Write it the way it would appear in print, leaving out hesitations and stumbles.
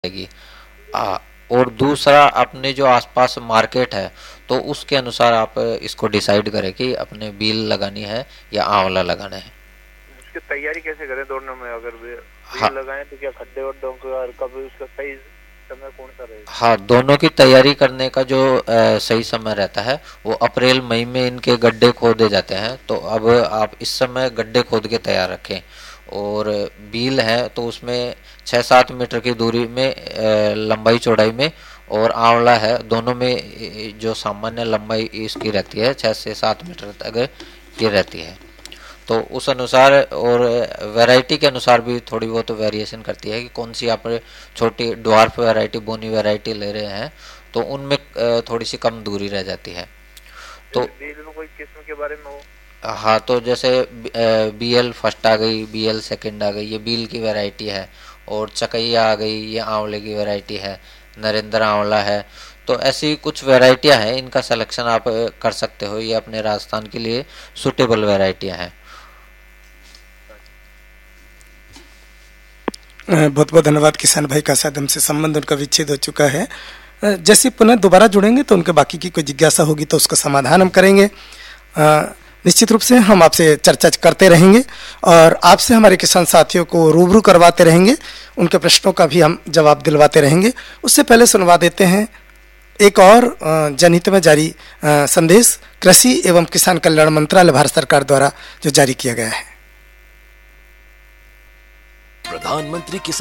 जाएगी। आ, और दूसरा अपने जो आसपास मार्केट है तो उसके अनुसार आप इसको डिसाइड करें कि अपने बील लगानी है या आंवला लगाना है। उसकी तैयारी कैसे करें दोनों में? अगर हाँ, बीज लगाएं तो क्या खड्डे वड्डों का, और कब उसका सही समय कौन सा रहेगा? हाँ, दोनों की तैयारी करने का जो सही समय रहता है वो अप्रैल मई में इनके गड्ढे खोदे जाते हैं। तो अब आप इस समय गड्ढे खोद के तैयार रखें। और बील है तो उसमें 6-7 मीटर की दूरी में लंबाई चौड़ाई में, और आंवला है दोनों में जो सामान्य लंबाई इसकी रहती है 6 से 7 मीटर तक की रहती है। तो उस अनुसार और वैरायटी के अनुसार भी थोड़ी बहुत वेरिएशन करती है कि कौन सी आप छोटी ड्वार्फ वैरायटी बोनी वैरायटी ले रहे हैं तो उनमें थोड़ी सी कम दूरी रह जाती है। तो बीज में कोई किस्म के बारे में हो? हाँ, तो जैसे BL फर्स्ट आ गई, BL सेकंड आ गई, ये बील की वैरायटी है। और चकैया आ गई, ये आंवले की वैरायटी है। नरेंद्र आंवला है। तो ऐसी कुछ वैरायटियां हैं, इनका सिलेक्शन आप कर सकते हो। ये अपने राजस्थान के लिए सुटेबल वैरायटियां हैं। बहुत बहुत धन्यवाद। किसान भाई का शायद हमसे संबंध उनका विच्छेद हो चुका है। जैसे पुनः दोबारा जुड़ेंगे तो उनके बाकी की कोई जिज्ञासा होगी तो उसका समाधान हम करेंगे। निश्चित रूप से हम आपसे चर्चा करते रहेंगे और आपसे हमारे किसान साथियों को रूबरू करवाते रहेंगे, उनके प्रश्नों का भी हम जवाब दिलवाते रहेंगे। उससे पहले सुनवा देते हैं एक और जनहित में जारी संदेश कृषि एवं किसान कल्याण मंत्रालय भारत सरकार द्वारा जो जारी किया गया है। प्रधानमंत्री किसान